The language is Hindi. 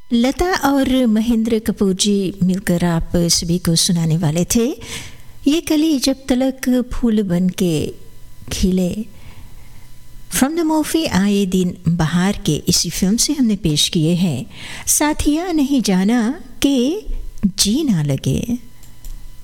लता और महेंद्र कपूर जी मिलकर आप सभी को सुनाने वाले थे ये कली जब तलक फूल बन के खिले। फ्रॉम द मूवी आए दिन बहार के इसी फिल्म से हमने पेश किए हैं साथिया नहीं जाना कि जी ना लगे।